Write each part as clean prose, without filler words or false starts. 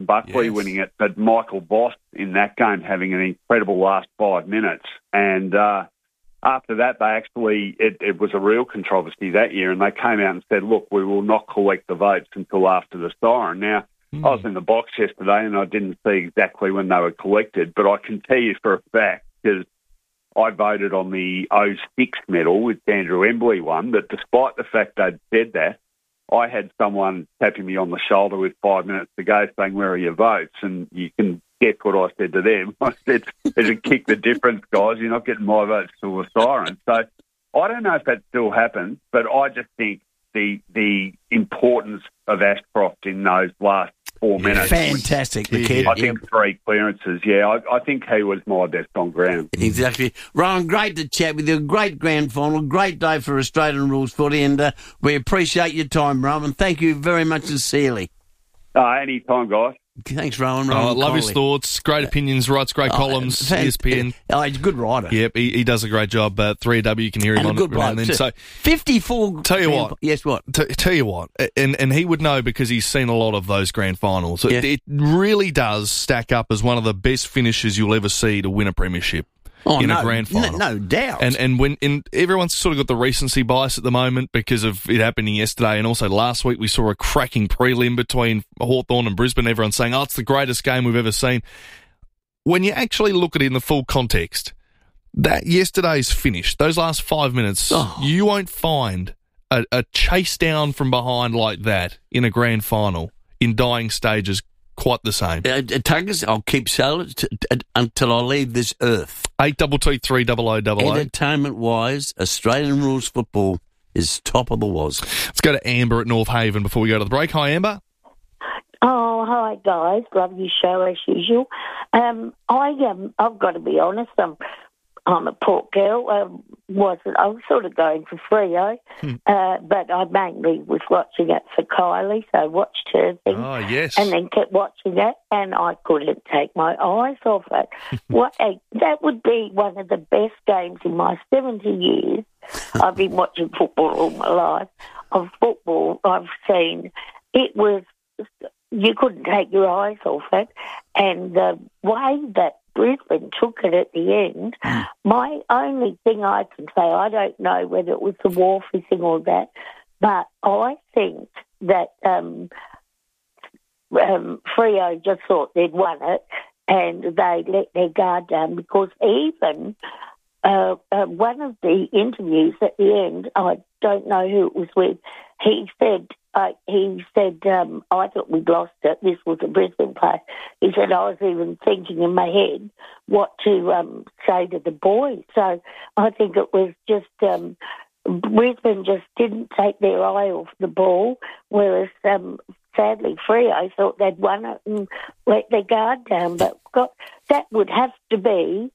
Buckley winning it, but Michael Voss in that game having an incredible last 5 minutes. And after that, they actually, it was a real controversy that year, and they came out and said, look, we will not collect the votes until after the siren. Now, I was in the box yesterday and I didn't see exactly when they were collected, but I can tell you for a fact, because I voted on the 06 medal, which Andrew Embley won, that despite the fact they'd said that, I had someone tapping me on the shoulder with 5 minutes to go saying, where are your votes? And you can guess what I said to them. I said, there's a kick the difference, guys. You're not getting my votes till the siren. So I don't know if that still happens, but I just think the importance of Ashcroft in those last 4 minutes. Fantastic, the kid. I think 3 clearances, I think he was my best on ground. Exactly. Rowan, great to chat with you. Great grand final. Great day for Australian rules footy, and we appreciate your time, Rowan. Thank you very much sincerely. Any time, guys. Thanks, Rowan. Love his thoughts. Great opinions, writes great columns, ESPN. He's a good writer. Yep, he does a great job. 3AW, you can hear him on it. And then. So 54. Tell you what. Yes, what? Tell you what, and he would know because he's seen a lot of those grand finals. Yeah. It really does stack up as one of the best finishes you'll ever see to win a premiership. A grand final. No doubt. And when everyone's sort of got the recency bias at the moment because of it happening yesterday, and also last week we saw a cracking prelim between Hawthorn and Brisbane. Everyone's saying, it's the greatest game we've ever seen. When you actually look at it in the full context, that yesterday's finish, those last 5 minutes, you won't find a chase down from behind like that in a grand final in dying stages quite the same. Tuggers, I'll keep silent until I leave this earth. 822 300 Entertainment-wise, Australian rules football is top of the was. Let's go to Amber at North Haven before we go to the break. Hi, Amber. Oh, hi, guys. Love your show as usual. I've got to be honest, I'm a Port girl. I was sort of going for Freo, but I mainly was watching it for Kylie, so I watched her thing. Oh, yes. And then kept watching it, and I couldn't take my eyes off it. That would be one of the best games in my 70 years. I've been watching football all my life. Of football, I've seen it was, you couldn't take your eyes off it, and the way that Brisbane took it at the end. My only thing I can say, I don't know whether it was the Warfy thing or that, but I think that Freo just thought they'd won it and they let their guard down, because even one of the interviews at the end, I don't know who it was with, he said, I thought we'd lost it. This was a Brisbane player. He said, I was even thinking in my head what to say to the boys. So I think it was just Brisbane just didn't take their eye off the ball, whereas sadly Freo thought they'd won it and let their guard down. But that would have to be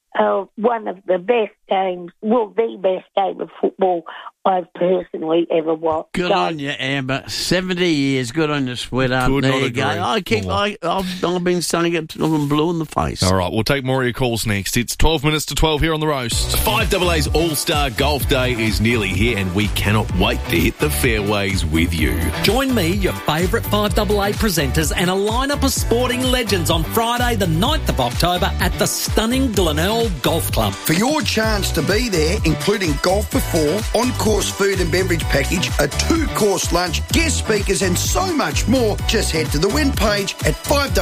one of the best games, the best game of football I've personally ever watched. Good on you, Amber. 70 years. Good on you, sweetheart. There you go. I've been saying it till I'm blue in the face. All right, we'll take more of your calls next. It's 12 minutes to 12 here on The Roast. 5AA's All-Star Golf Day is nearly here, and we cannot wait to hit the fairways with you. Join me, your favourite 5AA presenters, and a lineup of sporting legends on Friday, the 9th of October at the stunning Glenelg Golf Club. For your chance to be there, including golf before, on-course food and beverage package, a 2-course lunch, guest speakers and so much more, just head to the win page at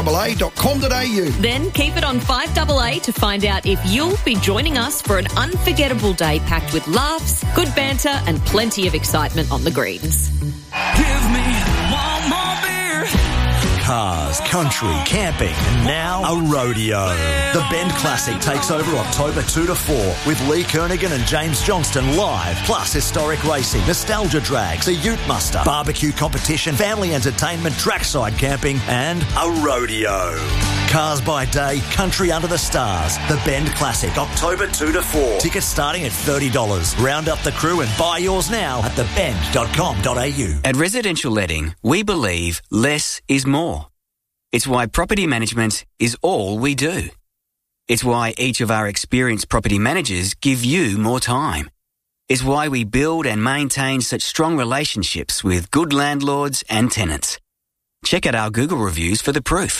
5AA.com.au. Then keep it on 5AA to find out if you'll be joining us for an unforgettable day packed with laughs, good banter and plenty of excitement on the greens. Give me one more beer. Cars, country, camping, and now a rodeo. The Bend Classic takes over October 2 to 4 with Lee Kernaghan and James Johnston live, plus historic racing, nostalgia drags, a ute muster, barbecue competition, family entertainment, trackside camping, and a rodeo. Cars by day, country under the stars. The Bend Classic, October 2 to 4. Tickets starting at $30. Round up the crew and buy yours now at thebend.com.au. At Residential Letting, we believe less is more. It's why property management is all we do. It's why each of our experienced property managers give you more time. It's why we build and maintain such strong relationships with good landlords and tenants. Check out our Google reviews for the proof.